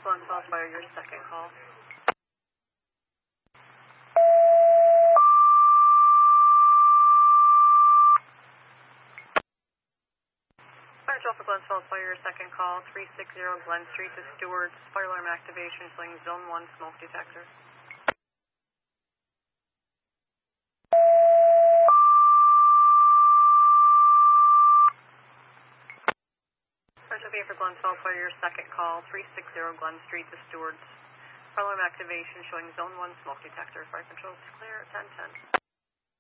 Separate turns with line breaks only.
Glen Falls Fire, your second call. Fire Control for Glen Falls Fire, your second call. 360 Glen Street to Stewart's. Fire alarm activation showing Zone 1 smoke detector. For Glen Falls Fire, your second call, 360 Glen Street to Stewart's. Fire alarm activation showing Zone 1 smoke detector. Fire control is clear at 1010.